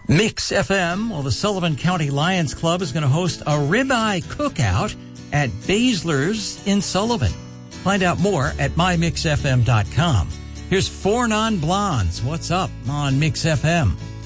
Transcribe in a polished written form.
Mix FM, well, the Sullivan County Lions Club is going to host a ribeye cookout at Baszler's in Sullivan. Find out more at mymixfm.com. Here's Four Non Blondes. What's up on Mix FM?